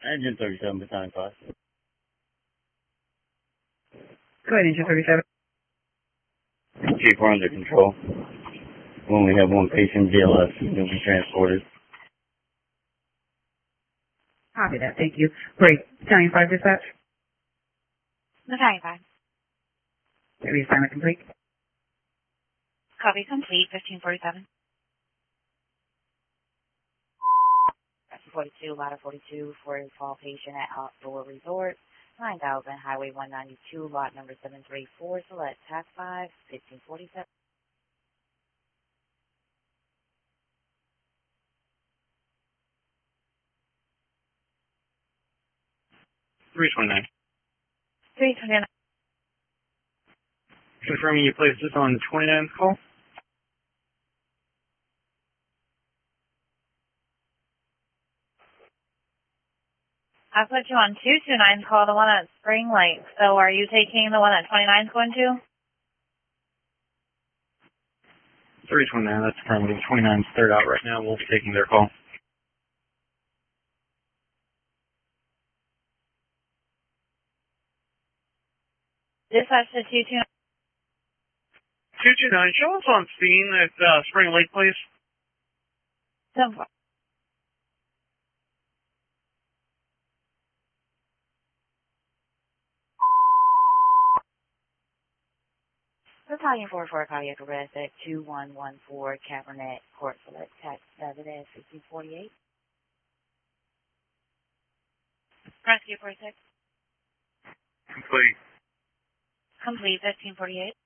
Engine 37, battalion 5. Go ahead, Engine 37. Chief, we're under control. We only have one patient, BLS, and will be transported. Copy that, thank you. Great. Battalion 5 dispatch. Battalion 5. Maybe assignment complete. Copy complete, 1547. 42, ladder 42 for a fall patient at Outdoor Resort. 9000, Highway 192, lot number 734, select task 5, 1547. $329. 329. Confirming you placed this on 29th call. I put you on 229's call, the one at Spring Lake. So are you taking the one at 29's going to? 329, that's affirmative. 29's third out right now. We'll be taking their call. Dispatch to 229. 229, show us on scene at Spring Lake, please. 74. Battalion 44, cardiac arrest at 2114 Cabernet Court, select tax 7 at 1548. Rescue 46. Complete. Complete, 1548.